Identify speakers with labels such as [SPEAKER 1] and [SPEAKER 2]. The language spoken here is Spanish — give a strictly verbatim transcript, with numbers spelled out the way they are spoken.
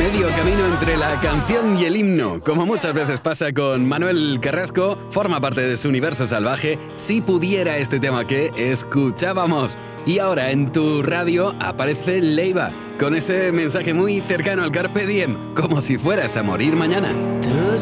[SPEAKER 1] medio camino entre la canción y el himno. Como muchas veces pasa con Manuel Carrasco, forma parte de su universo salvaje. Si pudiera este tema que escuchábamos. Y ahora en tu radio aparece Leiva, con ese mensaje muy cercano al Carpe Diem, como si fueras a morir mañana.